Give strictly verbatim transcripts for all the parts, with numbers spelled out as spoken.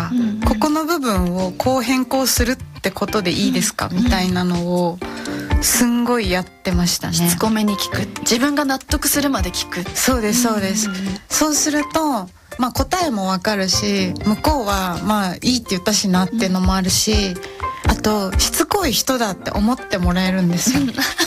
か、うんうん、ここの部分をこう変更するってことでいいですか、うん、みたいなのをすんごいやってましたね。 しつこめに聞く、自分が納得するまで聞く。 そうですそうです、うんうんうん、そうすると、まあ、答えもわかるし、向こうはまあいいって言ったしなっていうのもあるし、あとしつこい人だって思ってもらえるんですよ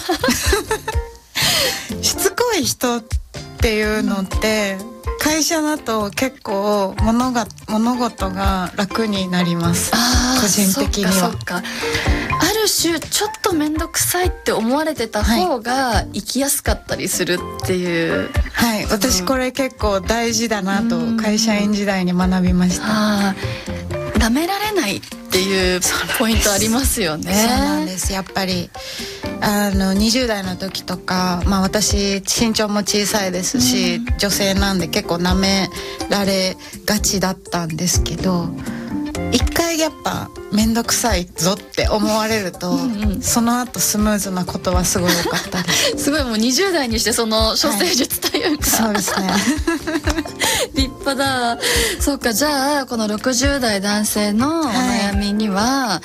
しつこい人っていうのって会社だと結構物が物事が楽になります。個人的には。 そっかそっか。ある種ちょっと面倒くさいって思われてた方が生きやすかったりするっていう、 はい、私これ結構大事だなと会社員時代に学びました。 あ、舐められないっていうポイントありますよね。 そうなんです。やっぱりあのにじゅう代の時とか、まあ、私身長も小さいですし、うん、女性なんで結構舐められがちだったんですけど、一回やっぱ面倒くさいぞって思われるとうん、うん、その後スムーズなことはすごい良かったですすごい、もうにじゅう代にしてその処世術というか、 はい、そうですね立派だ。そうか、じゃあこのろくじゅう代男性のお悩みには、はい、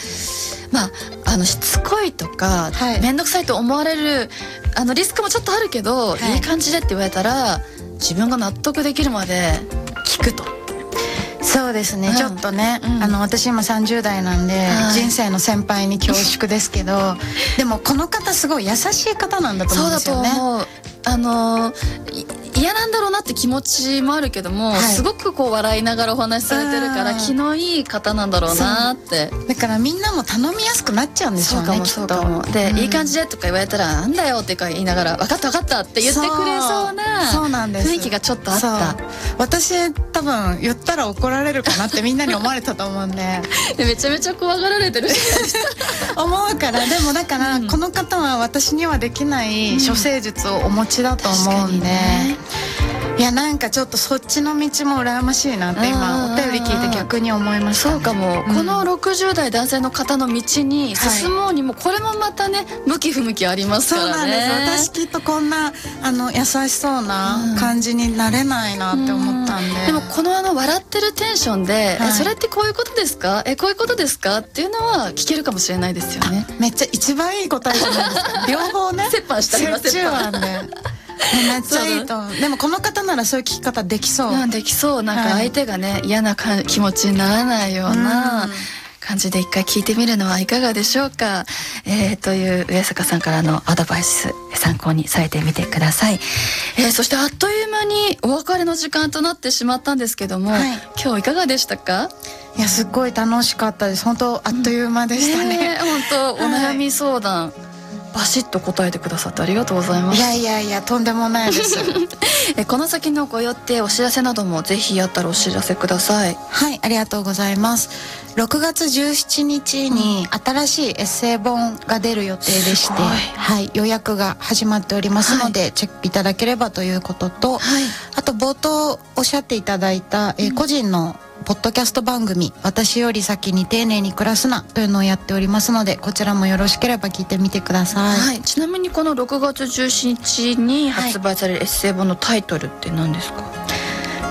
まあ、あのしつこいとか、はい、面倒くさいと思われるあのリスクもちょっとあるけど、はい、いい感じでって言われたら自分が納得できるまで聞くと。 そうですね、うん、ちょっとね、うん、あの私今さんじゅう代なんで、はい、人生の先輩に恐縮ですけどでもこの方すごい優しい方なんだと思うんですよね。 そうだと思う。あの嫌なんだろうなって気持ちもあるけども、はい、すごくこう笑いながらお話しされてるから気のいい方なんだろうなって。 だからみんなも頼みやすくなっちゃうんでしょうね。 そうかもそうかも。で、うん、いい感じでとか言われたらなんだよってか言いながら分かった分かったって言ってくれそうな雰囲気がちょっとあった。 私多分言ったら怒られるかなってみんなに思われたと思うんででめちゃめちゃ怖がられてる思うから。でもだから、うん、この方は私にはできない処世術をお持ちだと思うんで、ね、いやなんかちょっとそっちの道も羨ましいなって今お便り聞いて逆に思いました、ね、 そうかも、うん、このろくじゅう代男性の方の道に進もうにも、これもまたね向き不向きありますからね。 そうなんです。私きっとこんなあの優しそうな感じになれないなって思ったんで、うん、 でもこのあの笑ってるテンションで、はい、えそれってこういうことですか、えこういうことですかっていうのは聞けるかもしれないですよね。 めっちゃ一番いい答えじゃないですか両方ね折半したります。 折半でめっちゃいいと思う。でもこの方ならそういう聞き方できそう、 うん、できそう。なんか相手がね、はい、嫌なか気持ちにならないような感じで一回聞いてみるのはいかがでしょうか。えー、という上坂さんからのアドバイス参考にされてみてください。えー、そしてあっという間にお別れの時間となってしまったんですけども、はい、今日いかがでしたか？ いやすっごい楽しかったです。本当あっという間でしたね、うんね、 本当お悩み相談、はい、バシッと答えてくださってありがとうございます。 いやいやいやとんでもないですえこの先のご予定お知らせなどもぜひあったらお知らせください。 はい、ありがとうございます。ろくがつじゅうしちにちに新しいエッセイ本が出る予定でして、はい、予約が始まっておりますので、はい、チェックいただければということと、はい、あと冒頭おっしゃっていただいた、えー、個人のポッドキャスト番組私より先に丁寧に暮らすなというのをやっておりますので、こちらもよろしければ聞いてみてください、 はい、ちなみにこのろくがつじゅうしちにちに発売されるエッセイ本のタイトルって何ですか？はい、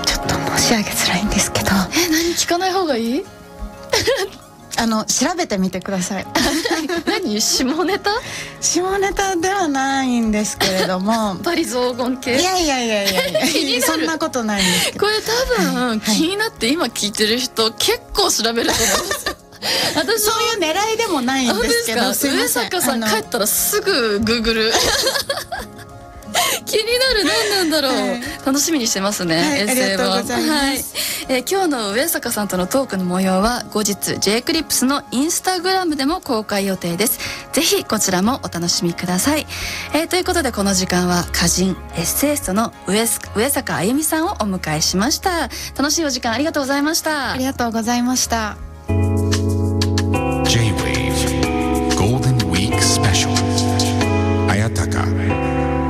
ちょっと申し上げづらいんですけど。 え、何聞かない方がいいあの調べてみてください何下ネタ？ 下ネタではないんですけれどもパリ雑言系？ いやいやいやいやいや気になる。 そんなことないんですけど、 これ多分、はい、気になって今聞いてる人結構調べると思うんですよ私そういう狙いでもないんですけど、 すいません、上坂さん帰ったらすぐグーグル気になる、何なんだろう、はい、楽しみにしてますね、 はい、エッセイ本。ありがとうございます、はい。 えー、今日の上坂さんとのトークの模様は後日 J クリップスのインスタグラムでも公開予定です。ぜひこちらもお楽しみください。えー、ということでこの時間は歌人エッセイストの 上, 上坂あゆみさんをお迎えしました。楽しいお時間ありがとうございました。 ありがとうございました。